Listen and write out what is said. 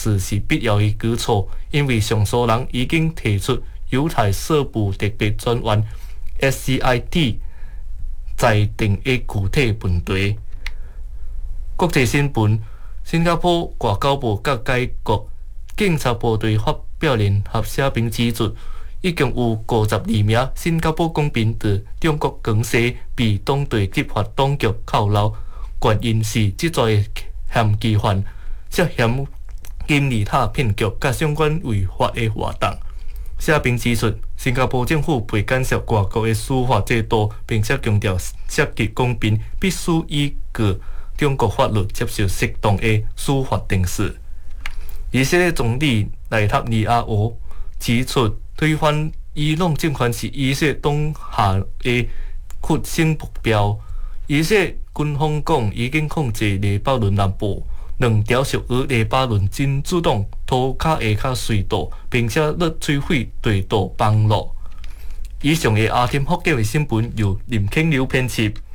事是必要的举措，因为上诉人已经提出犹太社部特别专员 SCIT 裁定的具体问题。国际新闻：新加坡外交部甲该国警察部队发表联合声明指出，已经有52名新加坡公民在中国江西被当地执法当局扣留，原因是这罪嫌疑犯涉嫌金利他骗局甲相关违法的活动。声明指出，新加坡政府袂干涉外国的司法制度，并且强调涉及公民必须依据中国法律接受适当的司法定势。以色列总理内塔尼亚胡指出，推翻伊朗政权是以色列当下的核心目标。以色列军方讲，已经控制黎巴嫩南部2条属于黎巴嫩真主党土卡下卡隧道，并且勒摧毁地道帮路。以上的阿添福建的新闻由林庆刘编辑。